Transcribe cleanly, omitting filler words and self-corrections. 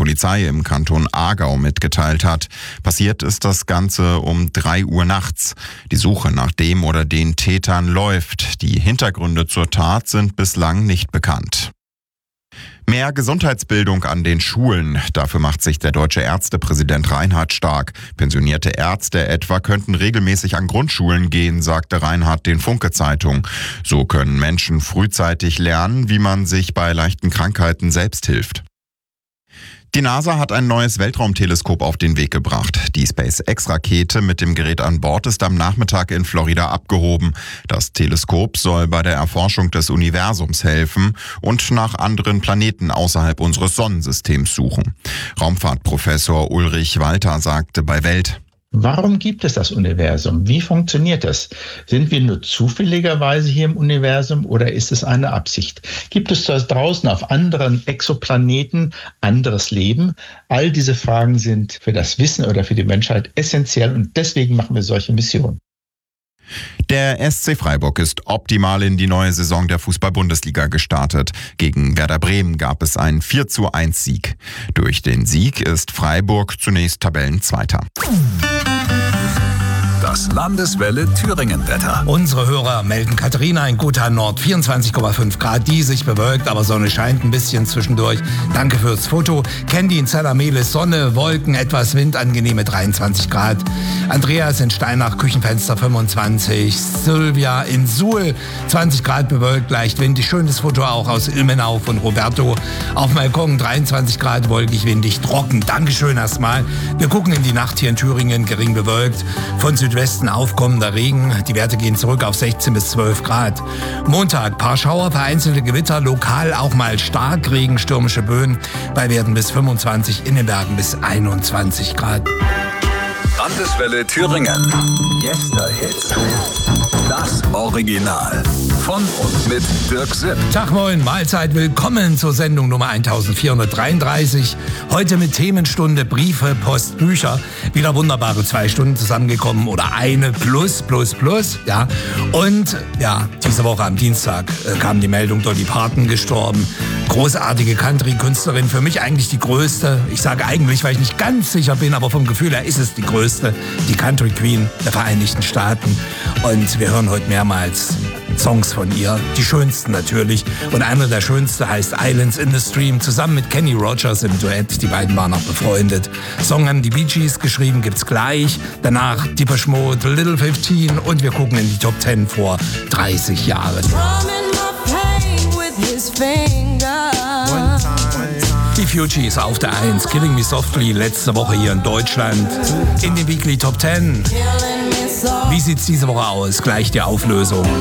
Polizei im Kanton Aargau mitgeteilt hat. Passiert ist das Ganze um 3 Uhr nachts. Die Suche nach dem oder den Tätern läuft. Die Hintergründe zur Tat sind bislang nicht bekannt. Mehr Gesundheitsbildung an den Schulen. Dafür macht sich der Deutsche Ärztepräsident Reinhardt stark. Pensionierte Ärzte etwa könnten regelmäßig an Grundschulen gehen, sagte Reinhardt den Funke-Zeitung. So können Menschen frühzeitig lernen, wie man sich bei leichten Krankheiten selbst hilft. Die NASA hat ein neues Weltraumteleskop auf den Weg gebracht. Die SpaceX-Rakete mit dem Gerät an Bord ist am Nachmittag in Florida abgehoben. Das Teleskop soll bei der Erforschung des Universums helfen und nach anderen Planeten außerhalb unseres Sonnensystems suchen. Raumfahrtprofessor Ulrich Walter sagte bei Welt: Warum gibt es das Universum? Wie funktioniert es? Sind wir nur zufälligerweise hier im Universum oder ist es eine Absicht? Gibt es da draußen auf anderen Exoplaneten anderes Leben? All diese Fragen sind für das Wissen oder für die Menschheit essentiell und deswegen machen wir solche Missionen. Der SC Freiburg ist optimal in die neue Saison der Fußball-Bundesliga gestartet. Gegen Werder Bremen gab es einen 4:1 Sieg. Durch den Sieg ist Freiburg zunächst Tabellenzweiter. Das Landeswelle Thüringen-Wetter. Unsere Hörer melden Katharina in Gotha Nord 24,5 Grad, die sich bewölkt, aber Sonne scheint ein bisschen zwischendurch. Danke fürs Foto. Candy in Zellermelis, Sonne, Wolken, etwas Wind, angenehme 23 Grad. Andreas in Steinach, Küchenfenster 25. Sylvia in Suhl, 20 Grad bewölkt, leicht windig. Schönes Foto auch aus Ilmenau von Roberto. Auf Balkon 23 Grad, wolkig, windig, trocken. Dankeschön erstmal. Wir gucken in die Nacht hier in Thüringen, gering bewölkt. Von Südwesten aufkommender Regen. Die Werte gehen zurück auf 16 bis 12 Grad. Montag, paar Schauer, vereinzelte Gewitter, lokal auch mal Starkregen, stürmische Böen. Bei Werten bis 25, in den Bergen bis 21 Grad. Landeswelle Thüringen. Gäste-Hits. Das Original. Von und mit Dirk Sipp. Tag, moin, Mahlzeit, willkommen zur Sendung Nummer 1433. Heute mit Themenstunde Briefe, Post, Bücher. Wieder wunderbare 2 Stunden zusammengekommen oder eine plus, ja. Und ja, diese Woche am Dienstag kam die Meldung, Dolly Parton gestorben. Großartige Country-Künstlerin, für mich eigentlich die größte. Ich sage eigentlich, weil ich nicht ganz sicher bin, aber vom Gefühl her ist es die größte. Die Country Queen der Vereinigten Staaten. Und wir hören heute mehrmals Songs von ihr, die schönsten natürlich. Und einer der schönsten heißt Islands in the Stream, zusammen mit Kenny Rogers im Duett. Die beiden waren auch befreundet. Song haben die Bee Gees geschrieben, gibt's gleich. Danach Depeche Mode, Little 15 und wir gucken in die Top 10 vor 30 Jahren. Die Fugees auf der 1, Killing Me Softly, letzte Woche hier in Deutschland. In den Weekly Top 10. Wie sieht's diese Woche aus? Gleich die Auflösung.